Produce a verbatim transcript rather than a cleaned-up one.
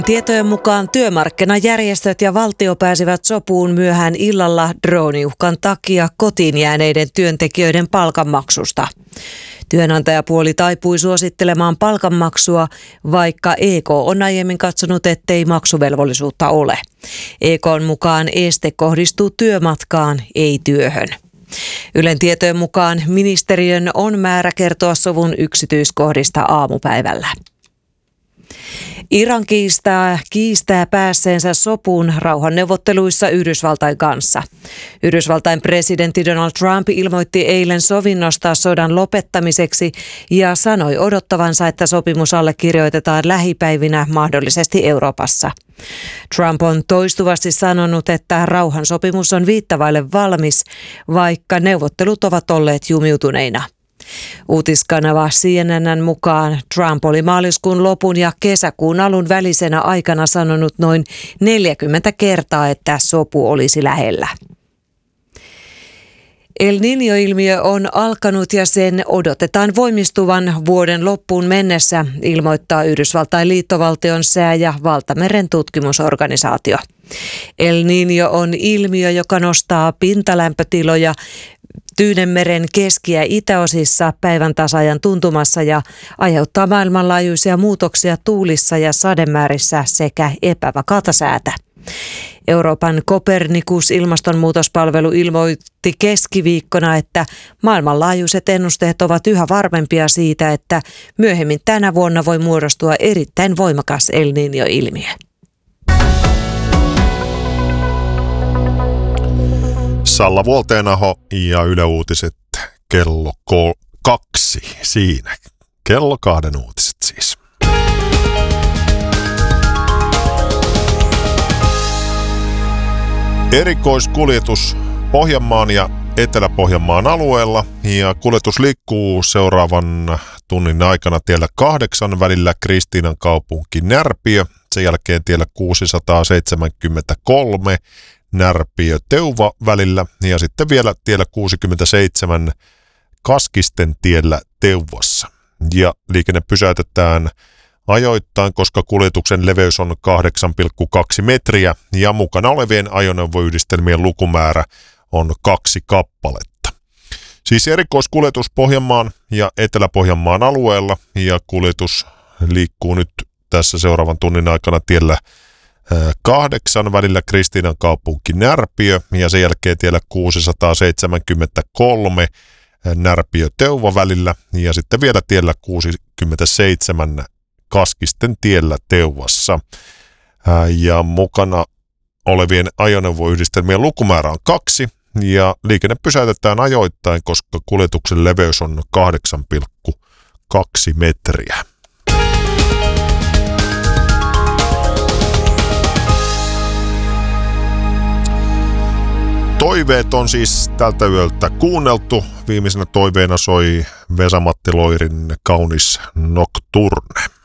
Tietojen mukaan työmarkkinajärjestöt ja valtio pääsivät sopuun myöhään illalla drooniuhkan takia kotiin jääneiden työntekijöiden palkanmaksusta. Työnantajapuoli taipui suosittelemaan palkanmaksua, vaikka E K on aiemmin katsonut, ettei maksuvelvollisuutta ole. E K:n mukaan este kohdistuu työmatkaan, ei työhön. Ylen tietojen mukaan ministeriön on määrä kertoa sovun yksityiskohdista aamupäivällä. Iran kiistää, kiistää päässeensä sopuun rauhanneuvotteluissa Yhdysvaltain kanssa. Yhdysvaltain presidentti Donald Trump ilmoitti eilen sovinnosta sodan lopettamiseksi ja sanoi odottavansa, että sopimus allekirjoitetaan lähipäivinä mahdollisesti Euroopassa. Trump on toistuvasti sanonut, että rauhansopimus on viittavaille valmis, vaikka neuvottelut ovat olleet jumiutuneina. Uutiskanava C N N:n mukaan Trump oli maaliskuun lopun ja kesäkuun alun välisenä aikana sanonut noin neljäkymmentä kertaa, että sopu olisi lähellä. El Niño-ilmiö on alkanut ja sen odotetaan voimistuvan vuoden loppuun mennessä, ilmoittaa Yhdysvaltain liittovaltion sää- ja valtameren tutkimusorganisaatio. El Niño on ilmiö, joka nostaa pintalämpötiloja Tyynenmeren keski- ja itäosissa päivän tasaajan tuntumassa ja aiheuttaa maailmanlaajuisia muutoksia tuulissa ja sademäärissä sekä epävakaata säätä. Euroopan Copernicus-ilmastonmuutospalvelu ilmoitti keskiviikkona, että maailmanlaajuiset ennusteet ovat yhä varmempia siitä, että myöhemmin tänä vuonna voi muodostua erittäin voimakas El Niño-ilmiö. Salla Vuolteenaho ja Yle Uutiset kello ko- kaksi siinä. Kello kahden uutiset siis. Erikoiskuljetus Pohjanmaan ja Etelä-Pohjanmaan alueella ja kuljetus liikkuu seuraavan tunnin aikana tiellä kahdeksan välillä Kristiinan kaupunki Närpiö, sen jälkeen tiellä kuusisataaseitsemänkymmentäkolme Närpiö Teuva välillä ja sitten vielä tiellä kuusikymmentäseitsemän Kaskisten tiellä Teuvassa. Ja liikenne pysäytetään ajoittain, koska kuljetuksen leveys on kahdeksan pilkku kaksi metriä ja mukana olevien ajoneuvoyhdistelmien lukumäärä on kaksi kappaletta. Siis erikoiskuljetus Pohjanmaan ja Etelä-Pohjanmaan alueella ja kuljetus liikkuu nyt tässä seuraavan tunnin aikana tiellä kahdeksan välillä Kristiinan kaupunki Närpiö ja sen jälkeen tiellä kuusisataaseitsemänkymmentäkolme Närpiö Teuva välillä ja sitten vielä tiellä kuusikymmentäseitsemän Kaskisten tiellä Teuvassa. Ja mukana olevien ajoneuvoyhdistelmien lukumäärä on kaksi ja liikenne pysäytetään ajoittain, koska kuljetuksen leveys on kahdeksan pilkku kaksi metriä. Toiveet on siis tältä yöltä kuunneltu. Viimeisenä toiveena soi Vesa-Matti Loirin kaunis Nocturne.